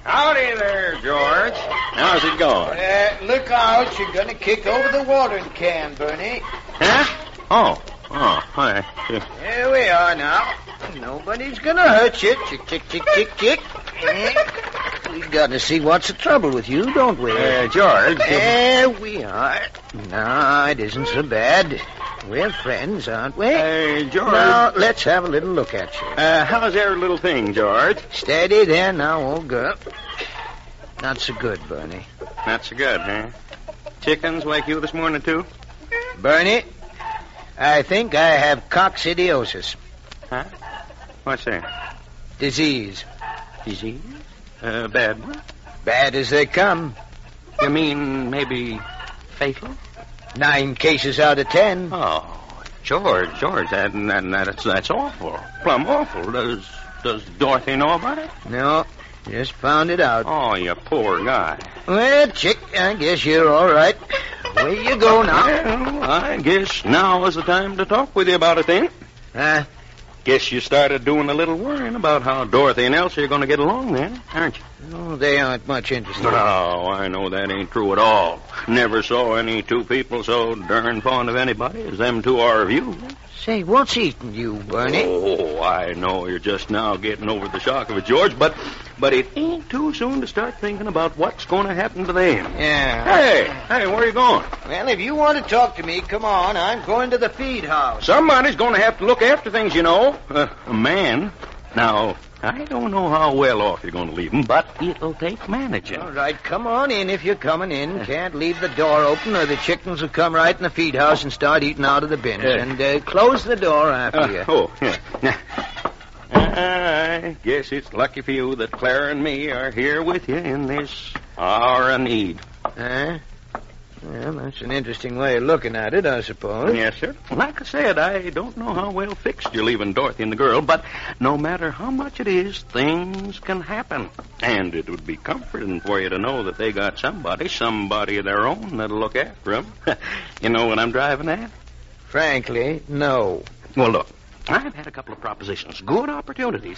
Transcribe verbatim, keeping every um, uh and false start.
Howdy there, George. How's it going? Uh, look out, you're going to kick over the watering can, Bernie. Huh? Oh, oh, hi. Here we are now. Nobody's going to hurt you. Chick, chick, chick, chick, chick. We've got to see what's the trouble with you, don't we? Uh, George. There we are. No, it isn't so bad. We're friends, aren't we? Hey, George. Now, let's have a little look at you. Uh, how's every little thing, George? Steady there now, old girl. Not so good, Bernie. Not so good, huh? Chickens wake you this morning, too? Bernie, I think I have coccidiosis. Huh? What's that? Disease. Disease? Uh, bad one? Bad as they come. You mean maybe fatal? Nine cases out of ten. Oh, George, George, that, that, that's, that's awful. Plumb awful. Does, does Dorothy know about it? No, just found it out. Oh, you poor guy. Well, Chick, I guess you're all right. Where you go now? Well, I guess now is the time to talk with you about it, then. Huh? Guess you started doing a little worrying about how Dorothy and Elsie are going to get along then, aren't you? No, they aren't much interested. No, I know that ain't true at all. Never saw any two people so darn fond of anybody as them two are of you. Say, what's eating you, Bernie? Oh, I know you're just now getting over the shock of it, George, but but it ain't too soon to start thinking about what's going to happen to them. Yeah. Hey, hey, where are you going? Well, if you want to talk to me, come on. I'm going to the feed house. Somebody's going to have to look after things, you know. Uh, a man. Now, I don't know how well off you're going to leave them, but it'll take managing. All right, come on in if you're coming in. Can't leave the door open or the chickens will come right in the feed house and start eating out of the bins. Uh, and uh, close the door after Uh, you. oh, yeah. I guess it's lucky for you that Clara and me are here with you in this hour of need. Huh? Well, that's an interesting way of looking at it, I suppose. Yes, sir. Like I said, I don't know how well fixed you're leaving Dorothy and the girl, but no matter how much it is, things can happen. And it would be comforting for you to know that they got somebody, somebody of their own that'll look after them. You know what I'm driving at? Frankly, no. Well, look, I've had a couple of propositions, good opportunities.